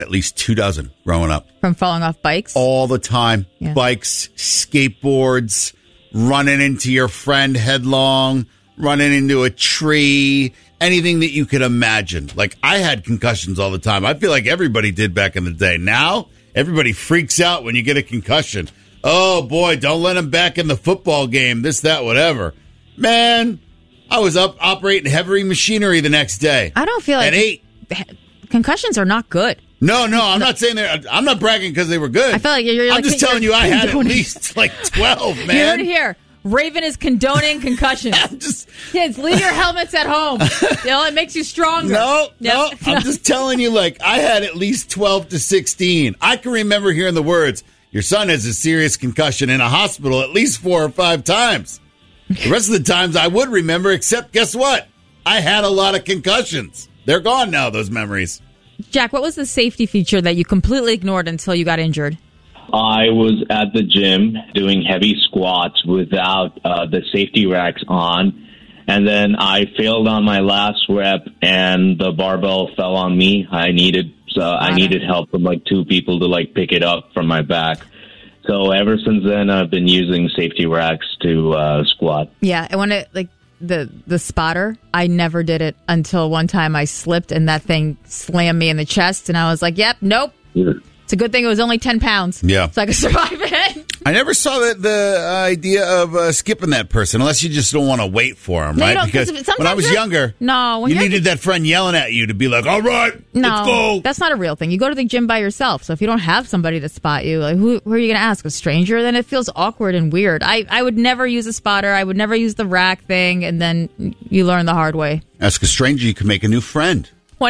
at least 24 growing up. From falling off bikes? All the time. Yeah. Bikes, skateboards, running into your friend headlong, running into a tree, anything that you could imagine. Like, I had concussions all the time. I feel like everybody did back in the day. Now, everybody freaks out when you get a concussion. Oh, boy, don't let him back in the football game, this, that, whatever. Man, I was up operating heavy machinery the next day. I don't feel like... At 8. Concussions are not good. No, I'm not saying I'm not bragging because they were good. I feel like you're I'm just telling you I had at least like 12, man. You heard it here. Raven is condoning concussions. Kids, leave your helmets at home. It makes you stronger. No. I'm just telling you, like, I had at least 12 to 16. I can remember hearing the words, your son has a serious concussion in a hospital at least 4 or 5 times. The rest of the times I would remember, except guess what? I had a lot of concussions. They're gone now, those memories. Jack, what was the safety feature that you completely ignored until you got injured? I was at the gym doing heavy squats without the safety racks on. And then I failed on my last rep and the barbell fell on me. I needed help from like 2 people to like pick it up from my back. So ever since then, I've been using safety racks to squat. Yeah. And when it like the spotter, I never did it until one time I slipped and that thing slammed me in the chest. And I was like, yep, nope. Yeah. It's a good thing it was only 10 pounds. Yeah. So I could survive it. I never saw the idea of skipping that person unless you just don't want to wait for him, right? Because when I was younger, you needed that friend yelling at you to be like, all right, let's go. That's not a real thing. You go to the gym by yourself. So if you don't have somebody to spot you, like who are you going to ask? A stranger? Then it feels awkward and weird. I would never use a spotter. I would never use the rack thing. And then you learn the hard way. Ask a stranger. You can make a new friend.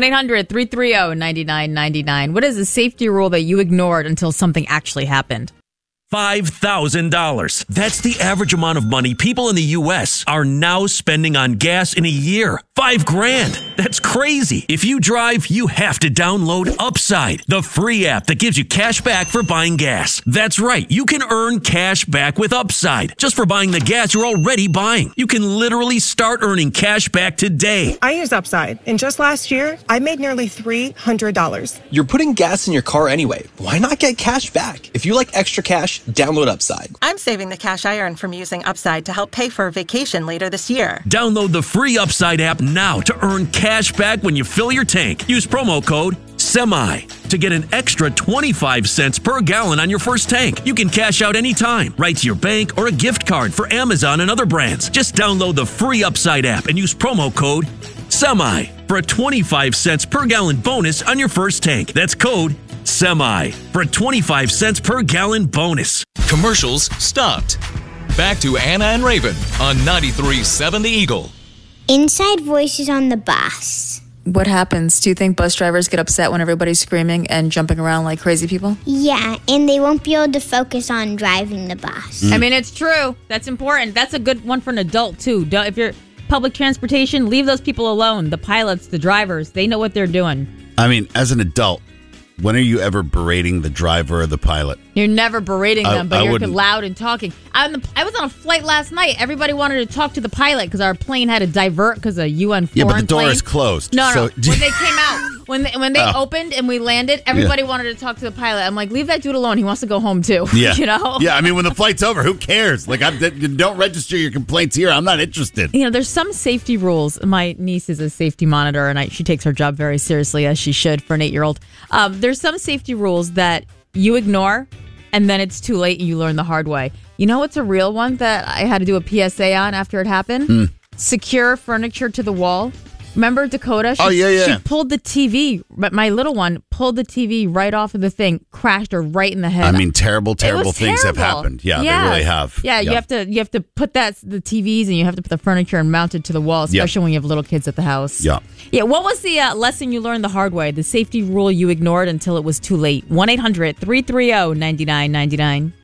1-800-330-9999. What is the safety rule that you ignored until something actually happened? $5,000. That's the average amount of money people in the U.S. are now spending on gas in a year. $5,000. That's crazy. If you drive, you have to download Upside, the free app that gives you cash back for buying gas. That's right. You can earn cash back with Upside just for buying the gas you're already buying. You can literally start earning cash back today. I use Upside, and just last year, I made nearly $300. You're putting gas in your car anyway. Why not get cash back? If you like extra cash, download Upside. I'm saving the cash I earn from using Upside to help pay for a vacation later this year. Download the free Upside app now to earn cash back when you fill your tank. Use promo code SEMI to get an extra 25 cents per gallon on your first tank. You can cash out anytime, right to your bank or a gift card for Amazon and other brands. Just download the free Upside app and use promo code SEMI for a 25 cents per gallon bonus on your first tank. That's code SEMI for a 25 cents per gallon bonus. Commercials stopped. Back to Anna and Raven on 93.7 The Eagle. Inside voices on the bus. What happens? Do you think bus drivers get upset when everybody's screaming and jumping around like crazy people? Yeah, and they won't be able to focus on driving the bus. I mean, it's true. That's important. That's a good one for an adult, too. If you're public transportation, leave those people alone. The pilots, the drivers, they know what they're doing. I mean, as an adult, when are you ever berating the driver or the pilot? You're never berating them, but you're wouldn't. loud and talking. I was on a flight last night. Everybody wanted to talk to the pilot because our plane had to divert because of UN foreign Yeah, but the door plane. is closed. No. So, When they came out, when they opened and we landed, everybody wanted to talk to the pilot. I'm like, leave that dude alone. He wants to go home too. Yeah. You know? Yeah, I mean, when the flight's over, who cares? Like, don't register your complaints here. I'm not interested. You know, there's some safety rules. My niece is a safety monitor, and she takes her job very seriously, as she should for an 8-year-old. There's some safety rules that you ignore, and then it's too late and you learn the hard way. You know what's a real one that I had to do a PSA on after it happened? Secure furniture to the wall. Remember Dakota? She pulled the TV, but my little one pulled the TV right off of the thing, crashed her right in the head. I mean, terrible things have happened. Yeah, they really have. Yeah, you have to put the TVs and you have to put the furniture and mount it to the wall, especially when you have little kids at the house. Yeah. Yeah, what was the lesson you learned the hard way? The safety rule you ignored until it was too late? 1-800-330-9999.